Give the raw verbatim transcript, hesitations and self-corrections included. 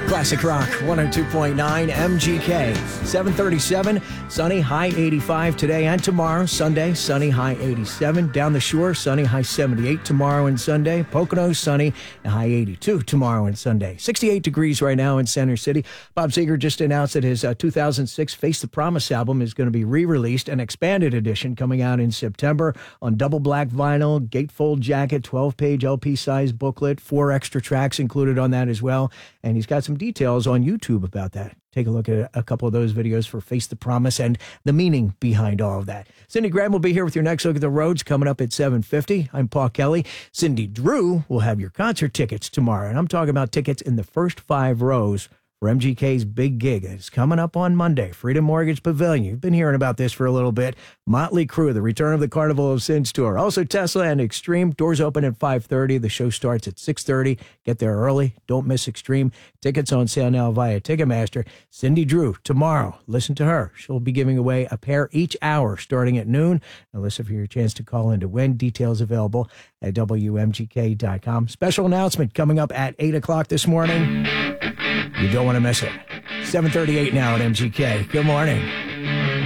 Classic Rock one oh two point nine M G K. seven thirty-seven, sunny, high eighty-five today and tomorrow. Sunday, sunny, high eighty-seven. Down the shore, sunny, high seventy-eight tomorrow and Sunday. Pocono, sunny, high eighty-two tomorrow and Sunday. sixty-eight degrees right now in Center City. Bob Seger just announced that his uh, two thousand six Face the Promise album is going to be re-released, an expanded edition coming out in September on double black vinyl, gatefold jacket, twelve-page L P size booklet, four extra tracks included on that as well. And he's got some details on YouTube about that. Take a look at a couple of those videos for Face the Promise and the meaning behind all of that. Cindy Graham will be here with your next look at the roads coming up at seven fifty. I'm Paul Kelly. Cindy Drew will have your concert tickets tomorrow. And I'm talking about tickets in the first five rows for M G K's big gig. It's coming up on Monday, Freedom Mortgage Pavilion. You've been hearing about this for a little bit. Motley Crue, the return of the Carnival of Sins tour. Also Tesla and Extreme. Doors open at five thirty. The show starts at six thirty. Get there early. Don't miss Extreme. Tickets on sale now via Ticketmaster. Cindy Drew, tomorrow. Listen to her. She'll be giving away a pair each hour starting at noon. Now listen for your chance to call in to win. Details available at W M G K dot com. Special announcement coming up at eight o'clock this morning. You don't want to miss it. seven thirty-eight now at M G K. Good morning.